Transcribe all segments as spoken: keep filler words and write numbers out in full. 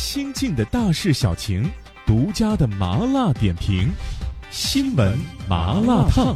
新晋的大事小情，独家的麻辣点评，新闻麻辣烫。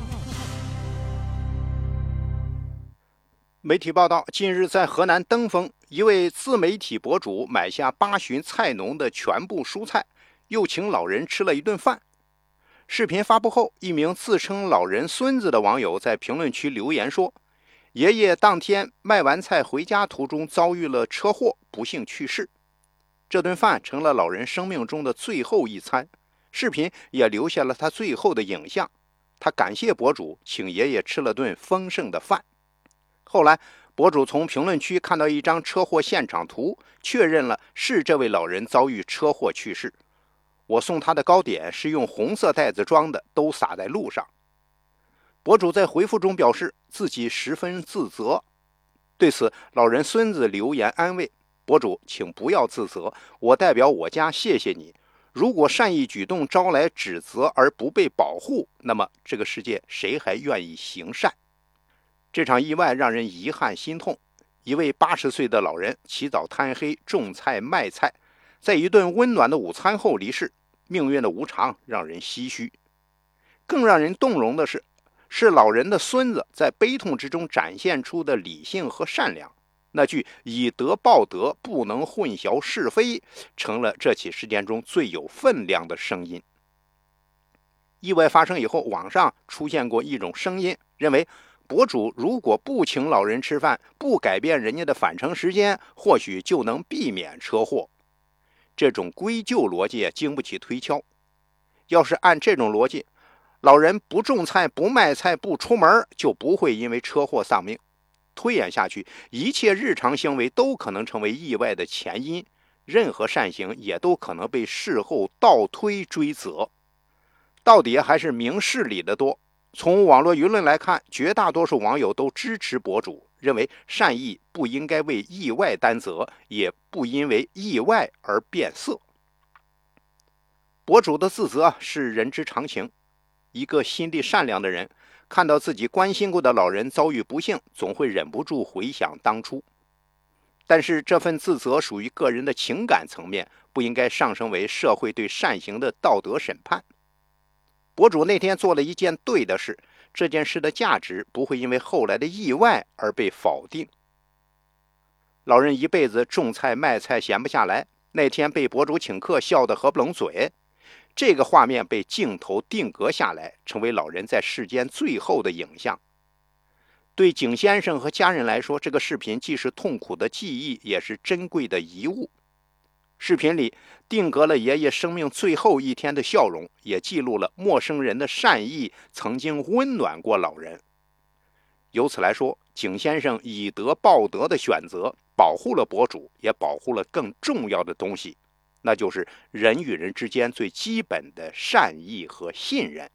媒体报道，近日在河南登封，一位自媒体博主买下八旬菜农的全部蔬菜，又请老人吃了一顿饭。视频发布后，一名自称老人孙子的网友在评论区留言说，爷爷当天卖完菜回家途中遭遇了车祸，不幸去世。这顿饭成了老人生命中的最后一餐，视频也留下了他最后的影像。他感谢博主请爷爷吃了顿丰盛的饭。后来，博主从评论区看到一张车祸现场图，确认了是这位老人遭遇车祸去世。我送他的糕点是用红色袋子装的，都洒在路上。博主在回复中表示自己十分自责。对此，老人孙子留言安慰博主，请不要自责，我代表我家谢谢你。如果善意举动招来指责而不被保护，那么这个世界谁还愿意行善？这场意外让人遗憾心痛。一位八十岁的老人起早贪黑种菜卖菜，在一顿温暖的午餐后离世，命运的无常让人唏嘘。更让人动容的是，是老人的孙子在悲痛之中展现出的理性和善良。那句以德报德，不能混淆是非，成了这起事件中最有分量的声音。意外发生以后，网上出现过一种声音，认为博主如果不请老人吃饭，不改变人家的返程时间，或许就能避免车祸。这种归咎逻辑经不起推敲。要是按这种逻辑，老人不种菜、不卖菜、不出门，就不会因为车祸丧命。推演下去，一切日常行为都可能成为意外的前因，任何善行也都可能被事后倒推追责。到底还是明事理的多。从网络舆论来看，绝大多数网友都支持博主，认为善意不应该为意外担责，也不因为意外而变色。博主的自责是人之常情，一个心地善良的人，看到自己关心过的老人遭遇不幸，总会忍不住回想当初。但是这份自责属于个人的情感层面，不应该上升为社会对善行的道德审判。博主那天做了一件对的事，这件事的价值不会因为后来的意外而被否定。老人一辈子种菜卖菜闲不下来，那天被博主请客笑得合不拢嘴，这个画面被镜头定格下来，成为老人在世间最后的影像。对景先生和家人来说，这个视频既是痛苦的记忆，也是珍贵的遗物。视频里定格了爷爷生命最后一天的笑容，也记录了陌生人的善意曾经温暖过老人。由此来说，景先生以德报德的选择，保护了博主，也保护了更重要的东西，那就是人与人之间最基本的善意和信任。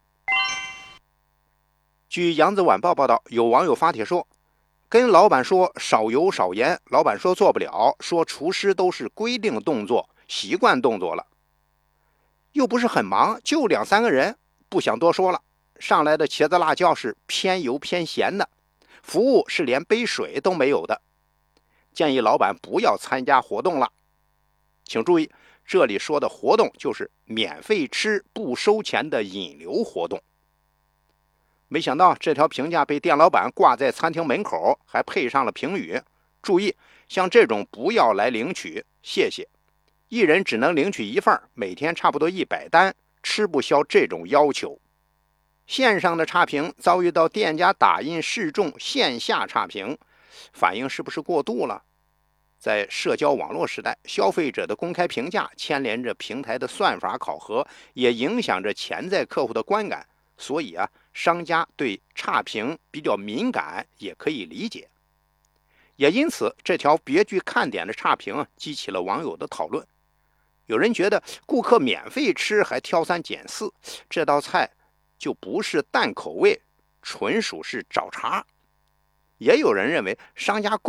据扬子晚报报道，有网友发帖说，跟老板说少油少盐，老板说做不了，说厨师都是规定动作，习惯动作了。又不是很忙，就两三个人，不想多说了。上来的茄子辣椒是偏油偏咸的，服务是连杯水都没有的。建议老板不要参加活动了。请注意，这里说的活动就是免费吃不收钱的引流活动。没想到这条评价被店老板挂在餐厅门口，还配上了评语：注意，像这种不要来领取，谢谢。一人只能领取一份，每天差不多一百单，吃不消这种要求。线上的差评遭遇到店家打印示众线下差评，反应是不是过度了？在社交网络时代，消费者的公开评价牵连着平台的算法考核，也影响着潜在客户的观感。所以啊，商家对差评比较敏感，也可以理解。也因此，这条别具看点的差评激起了网友的讨论。有人觉得顾客免费吃还挑三拣四，这道菜就不是淡口味，纯属是找茬。也有人认为商家